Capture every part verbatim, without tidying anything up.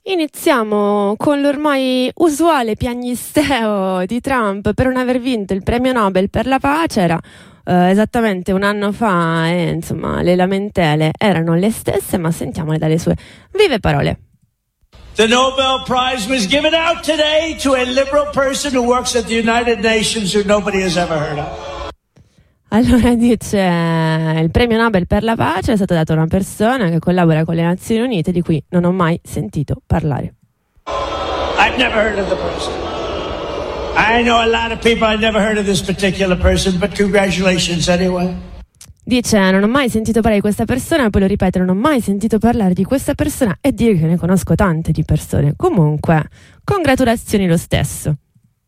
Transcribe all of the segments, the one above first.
Iniziamo con l'ormai usuale piagnisteo di Trump per non aver vinto il premio Nobel per la pace. Era eh, esattamente un anno fa e insomma le lamentele erano le stesse, ma sentiamole dalle sue vive parole. The Nobel Prize was given out today to a liberal person who works at the United Nations who nobody has ever heard of. Allora dice, il premio Nobel per la pace è stato dato a una persona che collabora con le Nazioni Unite di cui non ho mai sentito parlare. I've never heard of the person. I know a lot of people, I've never heard of this particular person, but congratulations anyway. Dice, non ho mai sentito parlare di questa persona, poi lo ripete, non ho mai sentito parlare di questa persona e dire che ne conosco tante di persone. Comunque, congratulazioni lo stesso.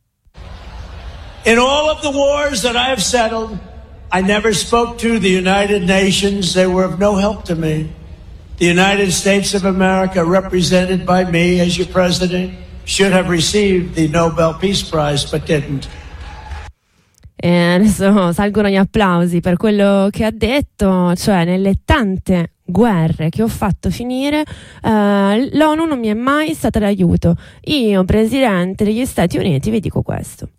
In all of the wars that I have settled, I never spoke to the United Nations. They were of no help to me. The United States of America, represented by me as your president, should have received the Nobel Peace Prize, but didn't. E adesso salgono gli applausi per quello che ha detto, cioè nelle tante guerre che ho fatto finire, eh, l'ONU non mi è mai stata d'aiuto. Io, presidente degli Stati Uniti, vi dico questo.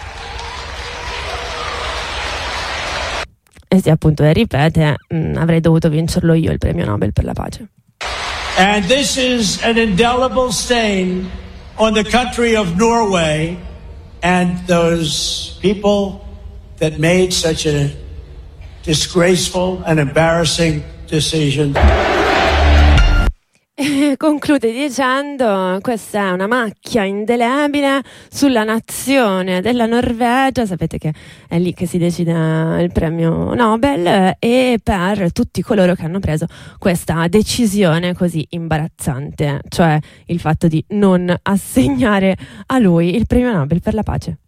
E sì, appunto, e ripete, mh, avrei dovuto vincerlo io il premio Nobel per la pace. And this is an indelible stain on the country of Norway and those people that made such a disgraceful and embarrassing decision. E conclude dicendo, questa è una macchia indelebile sulla nazione della Norvegia, sapete che è lì che si decide il premio Nobel, e per tutti coloro che hanno preso questa decisione così imbarazzante, cioè il fatto di non assegnare a lui il premio Nobel per la pace.